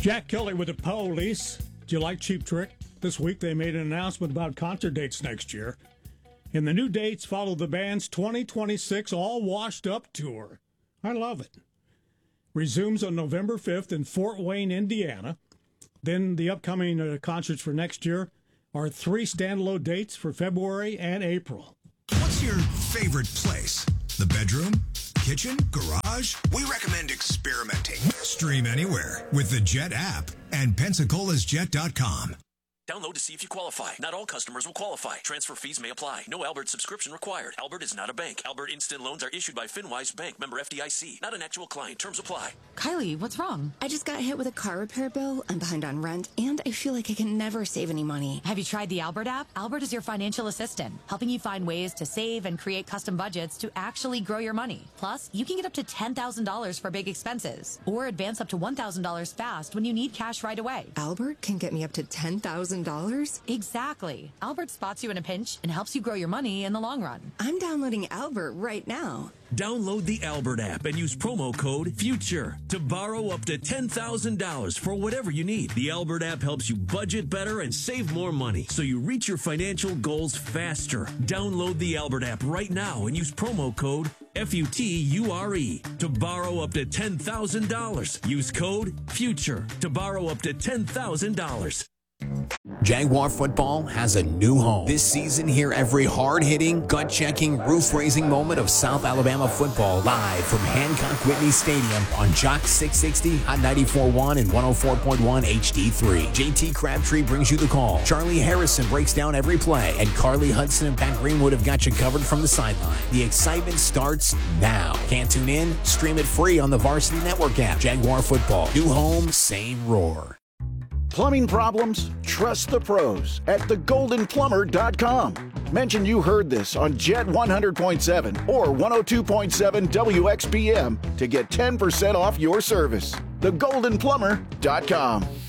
Jack Kelly with the Police. Do you like Cheap Trick? This week they made an announcement about concert dates next year. And the new dates follow the band's 2026 All Washed Up tour. I love it. Resumes on November 5th in Fort Wayne, Indiana. Then the upcoming concerts for next year are 3 standalone dates for February and April. What's your favorite place? The bedroom? Kitchen? Garage? We recommend experimenting. Stream anywhere with the Jet app and PensacolaSjet.com. Download to see if you qualify. Not all customers will qualify. Transfer fees may apply. No Albert subscription required. Albert is not a bank. Albert Instant Loans are issued by FinWise Bank, member FDIC. Not an actual client. Terms apply. Kylie, what's wrong? I just got hit with a car repair bill. I'm behind on rent, and I feel like I can never save any money. Have you tried the Albert app? Albert is your financial assistant, helping you find ways to save and create custom budgets to actually grow your money. Plus, you can get up to $10,000 for big expenses, or advance up to $1,000 fast when you need cash right away. Albert can get me up to $10,000? Exactly. Albert spots you in a pinch and helps you grow your money in the long run. I'm downloading Albert right now. Download the Albert app and use promo code FUTURE to borrow up to $10,000 for whatever you need. The Albert app helps you budget better and save more money so you reach your financial goals faster. Download the Albert app right now and use promo code FUTURE to borrow up to $10,000. Use code FUTURE to borrow up to $10,000. Jaguar football has a new home. This season, hear every hard-hitting, gut-checking, roof-raising moment of South Alabama football live from Hancock Whitney Stadium on Jock 660, Hot 94.1, and 104.1 HD3. JT Crabtree brings you the call. Charlie Harrison breaks down every play, and Carly Hudson and Pat Greenwood have got you covered from the sideline. The excitement starts now. Can't tune in? Stream it free on the Varsity Network app. Jaguar football. New home, same roar. Plumbing problems? Trust the pros at thegoldenplumber.com. Mention you heard this on Jet 100.7 or 102.7 WXPM to get 10% off your service. Thegoldenplumber.com.